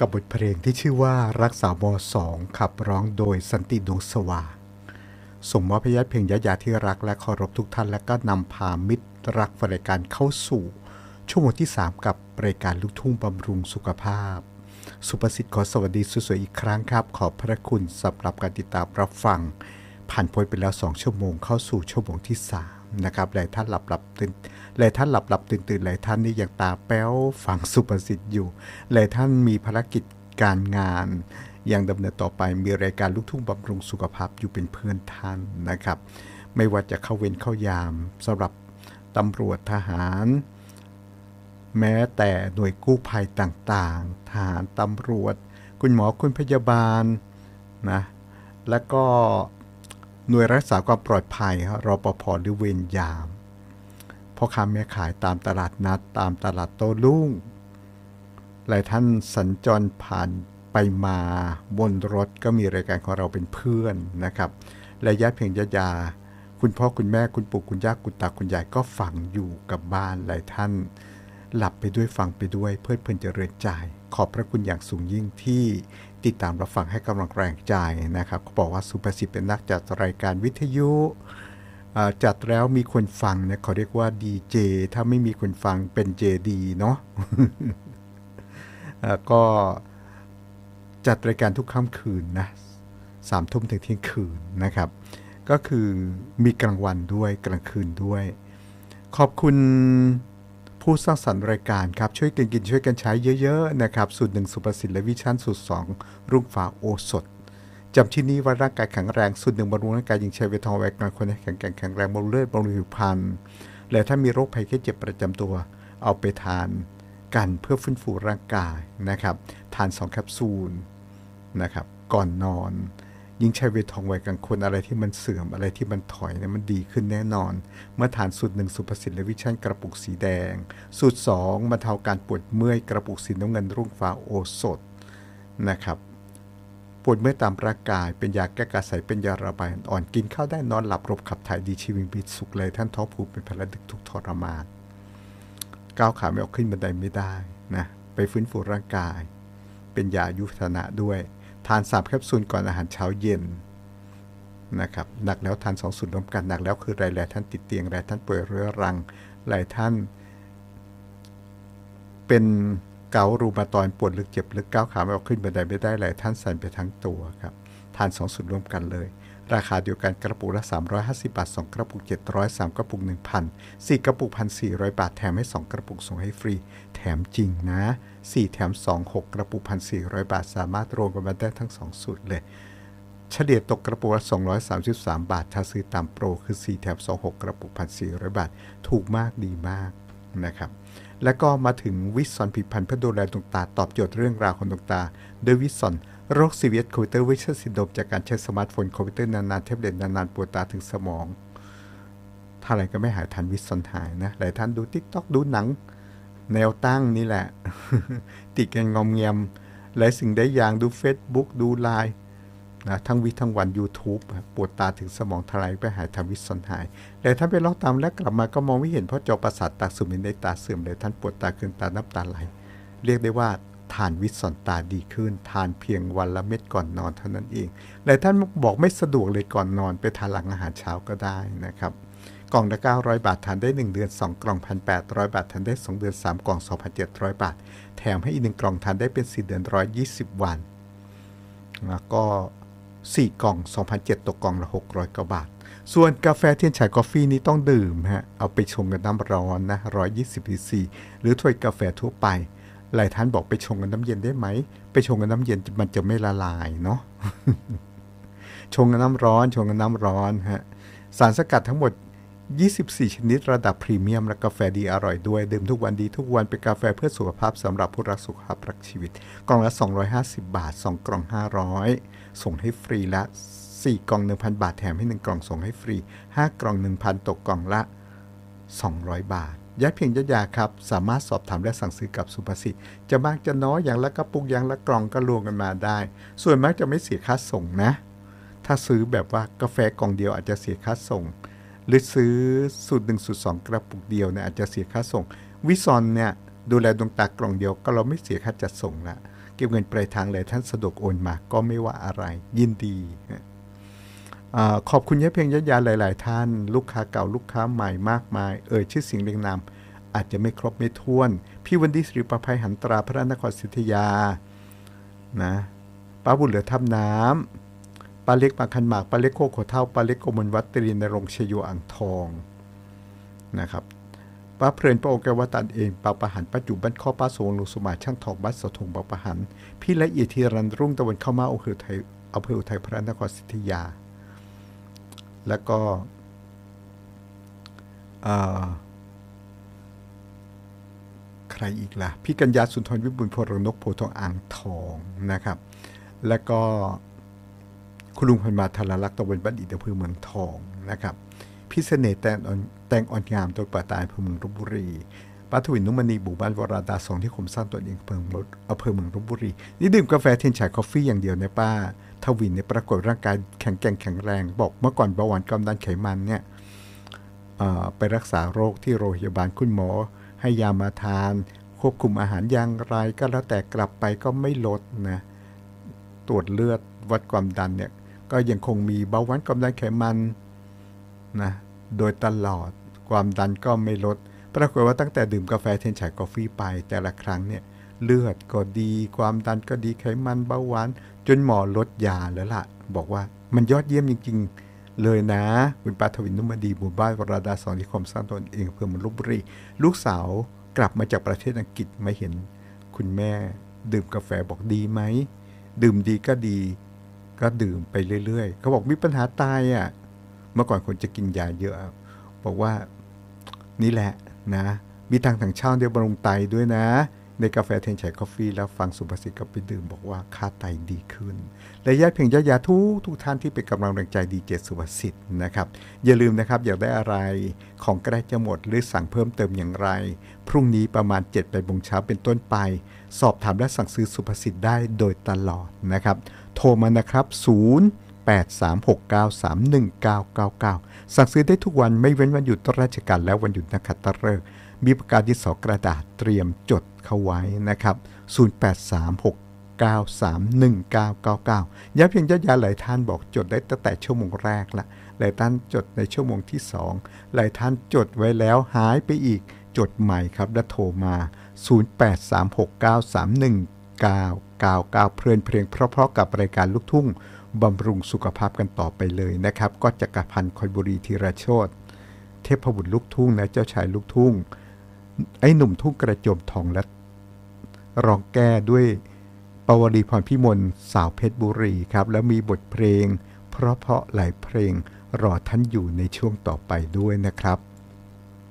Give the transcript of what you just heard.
กับบทเพลงที่ชื่อว่ารักษาม2ขับร้องโดยสันติดวงสว่างส่งมอบให้ญาติเพลงญาติที่รักและเคารพทุกท่านและก็นำพามิตรรักรายการเข้าสู่ชั่วโมงที่3กับรายการลูกทุ่งบำรุงสุขภาพสุภสิทธิ์ขอสวัสดีสวยๆอีกครั้งครับขอบพระคุณสำหรับการติดตามรับฟังผ่านพ้นไปแล้ว2ชั่วโมงเข้าสู่ชั่วโมงที่3นะครับหลายท่านหลับตื่นหลายท่านหลับตื่นหลายท่านนี่ยังตาแป้วฟังสุภสิทธิ์อยู่หลายท่านมีภารกิจการงานยังดำเนินต่อไปมีรายการลูกทุ่งบำรุงสุขภาพอยู่เป็นเพื่อนท่านนะครับไม่ว่าจะเข้าเวรเข้ายามสำหรับตำรวจทหารแม้แต่หน่วยกู้ภัยต่างๆทหารตำรวจคุณหมอคุณพยาบาลนะและก็หน่วยรักษาความปลอดภัยรปภ.หรือเวรยามพ่อค้าแม่ขายตามตลาดนัดตามตลาดโต้รุ่งหลายท่านสัญจรผ่านไปมาบนรถก็มีรายการของเราเป็นเพื่อนนะครับและญาติเพียงญาติคุณพ่อคุณแม่คุณปู่คุณย่าคุณตาคุณยายก็ฟังอยู่กับบ้านหลายท่านหลับไปด้วยฟังไปด้วยเพลิดเพลินเจริญใจขอบพระคุณอย่างสูงยิ่งที่ติดตามรับฟังให้กำลังแรงใจนะครับเขาบอกว่าสุภสิทธิ์เป็นนักจัดรายการวิทยุจัดแล้วมีคนฟังเนี่ยเขาเรียกว่าดีเจถ้าไม่มีคนฟังเป็นเจดีเนาะ ก็จัดรายการทุกค่ำคืนนะ3 ทุ่มถึงเที่ยงคืนนะครับก็คือมีกลางวันด้วยกลางคืนด้วยขอบคุณผู้สร้างสรรค์รายการครับช่วยกันกินช่วยกันใช้เยอะๆนะครับสูตร1สุภสิทธิ์และวิชั่นสูตร2รุ่งฟ้าโอสถจำที่นี้ว่าร่างกายแข็งแรงสูตร1บำรุงร่างกายยิงใช้เวทองแวกงานคนให้แข็งแรงบำรุงเลือดบำรุงผิวพรรณและถ้ามีโรคภัยแค่เจ็บประจำตัวเอาไปทานกันเพื่อฟื้นฟูร่างกายนะครับทาน2แคปซูลนะครับก่อนนอนยิ่งใช้เวททองไวกลางคนอะไรที่มันเสื่อมอะไรที่มันถอยเนี่ยมันดีขึ้นแน่นอนเมื่อทานสูตร1สุภสิทธิ์และวิชั่นกระปุกสีแดงสูตร2บรรเทาการปวดเมื่อยกระปุกสีน้ำเงินรุ่งฟ้าโอสถนะครับปวดเมื่อยตามร่างกายเป็นยาแก้กระสายเป็นยาระบายอ่อนกินข้าวได้นอนหลับระบบขับถ่ายดีชีวิตมีสุขเลยท่านท้องผูกเป็นพลังดึกทุกทรมานก้าวขาไม่ออกขึ้นบันไดไม่ได้นะไปฟื้นฟูร่างกายเป็นยายุทธนะด้วยทาน3แคปซูลก่อนอาหารเช้าเย็นนะครับหนักแล้วทาน2สูตรร่วมกันหนักแล้วคือหลายท่านติดเตียงหลายท่านป่วยเรื้อรังหลายท่านเป็นเกาต์รูมาตอยด์ปวดลึกเจ็บลึกก้าวขาไม่ออกขึ้นบันไดไม่ได้หลายท่านสั่นไปทั้งตัวครับทาน2สูตรร่วมกันเลยราคาเดียวกันกระปุกละ350 บาท2กระปุก700 3กระปุก 1,000 4กระปุก 1,400 บาทแถมให้2กระปุกส่งให้ฟรีแถมจริงนะ4แถม2 6กระปุก 1,400 บาทสามารถรวมกันมาได้ทั้ง2สูตรเลยเฉลี่ยตกกระปุกละ233 บาทถ้าซื้อตามโปรคือ4แถม2 6กระปุก 1,400 บาทถูกมากดีมากนะครับแล้วก็มาถึงวิสซอนผลิตภัณฑ์เพื่อดูแลดวงตาตอบโจทย์เรื่องราวของดวงตาโดยวิสซอนโรคซีเวียสคอมพิวเตอร์วิชั่นซินโดรมจากการใช้สมาร์ทโฟนคอมพิวเตอร์นานๆแท็บเล็ตนานๆปวดตาถึงสมองถ้าอะไรก็ไม่หายทันวิสซอนหายนะหลายท่านดู TikTok ดูหนังแนวตั้งนี่แหละ ติดกันงอมแงมหลายสิ่งได้อย่างดู Facebook ดูไลน์นะทั้งวิทั้งวัน YouTube ปวดตาถึงสมองทลายไปหายทำวิสซอนหายแต่ท่านไปลอกตามและกลับมาก็มองไม่เห็นเพราะจอประสาทตาเสื่อมในตาเสื่อมเลยท่านปวดตาเคืองตาน้ำตาไหลเรียกได้ว่าทานวิสซอนตาดีขึ้นทานเพียงวันละเม็ดก่อนนอนเท่านั้นเองหลายท่านบอกไม่สะดวกเลยก่อนนอนไปทานหลังอาหารเช้าก็ได้นะครับกล่องละ900 บาททานได้1เดือน2กล่อง 1,800 บาททานได้2เดือน3กล่อง 2,700 บาทแถมให้อีก1กล่องทานได้เป็น4เดือน120วันแล้วก็4กล่อง 2,700 ตกกล่องละ600 กว่าบาทส่วนกาแฟเทียนฉายกาแฟนี้ต้องดื่มฮะเอาไปชงกับน้ำร้อนนะ120 cc หรือถ้วยกาแฟทั่วไปหลายท่านบอกไปชงกับน้ำเย็นได้ไหมไปชงกับน้ำเย็นมันจะไม่ละลายเนาะ ชงกับน้ำร้อนฮะสารสกัดทั้งหมด24ชนิดระดับพรีเมียมและกาแฟดีอร่อยด้วยดื่มทุกวันดีทุกวันเป็นกาแฟเพื่อสุขภาพสำหรับผู้รักสุขภาพรักชีวิตกล่องละ250 บาท2กล่อง500ส่งให้ฟรีละ4กล่อง 1,000 บาทแถมให้1กล่องส่งให้ฟรี5กล่อง 1,000 ตกกล่องละ200 บาทญาติเพียงญาติยาครับสามารถสอบถามและสั่งซื้อกับสุภสิทธิ์จะมากจะน้อยอย่างละกระปุกอย่างละกล่องก็รวมกันมาได้ส่วนมากจะไม่เสียค่าส่งนะถ้าซื้อแบบว่ากาแฟกล่องเดียวอาจจะเสียค่าส่งหรือซื้อสูตร1สูตร2กระปุกเดียวเนี่ยอาจจะเสียค่าส่งวิซอนเนี่ยดูแลดวงตากล่องเดียวก็เราไม่เสียค่าจัดส่งละเก็บเงินปลายทางเลยท่านสะดวกโอนมาก็ไม่ว่าอะไรยินดีขอบคุณยะเพียงยะยาหลายๆท่านลูกค้าเก่าลูกค้าใหม่มากมายชื่อเสียงเรียงนามอาจจะไม่ครบไม่ถ้วนพี่วันดีสิริประภัยหันตราพระนครศรีอยุธยานะป้าบุญเหลือทับน้ำป้าเล็กปาคันหมากป้าเล็กโคโคเท่าป้าเล็กโกมลวัตตรีในโรงชโยอ่างทองนะครับป้าเพลินป้าโอแกวตันเองป้าประหันป้าจุบ้านข้อป้าสวงลุงสมาช่างทองบ้านเสาธงป้าประหันพี่ละเอียดทีรันรุ่งตะวันเข้ามาอำเภออุทัยพระนครศรีอยุธยาแล้วก็ใครอีกล่ะพี่กัญญาสุนทรวิบุลพลนกโพทองอ่างทองนะครับแล้วก็คุณลุงพันมาธารลักษณ์ตะวันบัณฑิตอำเภอเมืองทองนะครับพี่เสน่ห์แตงอ่อนงามตัวป่าตายอำเภอเมืองลพบุรีป้าทวินนุมณีบุบ้านวราดาสองที่ผมสร้างตัวเองอำเภอเมืองลพบุรีนี่ดื่มกาแฟเทียนฉายกาแฟอย่างเดียวนะป้าทวินเนี่ยปรากฏร่างกายแข็งแกร่งแข็งแรงบอกเมื่อก่อนเบาหวานความดันไขมันเนี่ยไปรักษาโรคที่โรงพยาบาลคุณหมอให้ยามาทานควบคุมอาหารอย่างไรก็แล้วแต่กลับไปก็ไม่ลดนะตรวจเลือดวัดความดันเนี่ยก็ยังคงมีเบาหวานความดันไขมันนะโดยตลอดความดันก็ไม่ลดปรากฏว่าตั้งแต่ดื่มกาแฟเทียนฉายกาแฟไปแต่ละครั้งเนี่ยเลือดก็ดีความดันก็ดีไขมันเบาหวานจนหมอลดยาแล้วล่ะบอกว่ามันยอดเยี่ยมจริงๆเลยนะคุณป้าทวินนุมดีหมู่บ้านวราดาสองที่คมสร้างตนเองอำเภอเมืองลพบุรีลูกสาวกลับมาจากประเทศอังกฤษไม่เห็นคุณแม่ดื่มกาแฟบอกดีไหมดื่มดีก็ดีก็ดื่มไปเรื่อยๆเขาบอกมีปัญหาตายอ่ะเมื่อก่อนคนจะกินยาเยอะบอกว่านี่แหละนะมีทางถังเช่าเดียวบำรุงไตด้วยนะในกาแฟเทียนฉายกาแฟแล้วฟังสุภาษิตก็ไปดื่มบอกว่าค่าไตดีขึ้นและญาติเพียงยาทุกท่านที่เป็นกำลังแรงใจดีเจสุภาษิตนะครับอย่าลืมนะครับอยากได้อะไรของใกล้จะหมดหรือสั่งเพิ่มเติมอย่างไรพรุ่งนี้ประมาณ 7:00 นเป็นต้นไปสอบถามและสั่งซื้อสุภาษิตได้โดยตลอดนะครับโทรมานะครับ0836931999สั่งซื้อได้ทุกวันไม่เว้นวันหยุดราชการและวันหยุดนักขัตฤกษ์มีปากกาดินสอกระดาษเตรียมจดเข้าไว้นะครับ0836931999ย้ำเพียงยาหลายท่านบอกจดได้ตั้งแต่ชั่วโมงแรกละหลายท่านจดในชั่วโมงที่2หลายท่านจดไว้แล้วหายไปอีกจดใหม่ครับและโทรมา0836931999เพลินเพราะๆกับรายการลูกทุ่งบำรุงสุขภาพกันต่อไปเลยนะครับก็จักรพันธ์คอยบุรีธีรโชติเทพบุตรลูกทุ่งนะเจ้าชายลูกทุ่งไอ้หนุ่มทุ่งกระโจมทองและร้องแก้ด้วยปวลีพรพิมลสาวเพชรบุรีครับแล้วมีบทเพลงเพราะหลายเพลงรอท่านอยู่ในช่วงต่อไปด้วยนะครับ